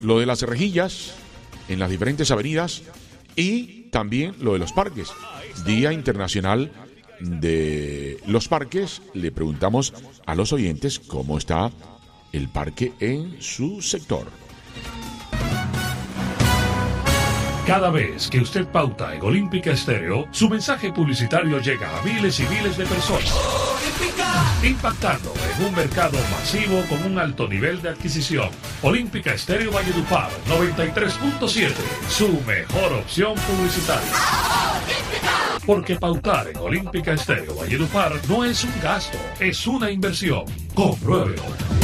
lo de las rejillas en las diferentes avenidas y también lo de los parques. Día Internacional de los Parques. Le preguntamos a los oyentes cómo está el parque en su sector. Cada vez que usted pauta en Olímpica Estéreo, su mensaje publicitario llega a miles y miles de personas, impactando en un mercado masivo con un alto nivel de adquisición. Olímpica Estéreo Valledupar 93.7, su mejor opción publicitaria. Porque pautar en Olímpica Estéreo Valledupar no es un gasto, es una inversión. Compruébelo.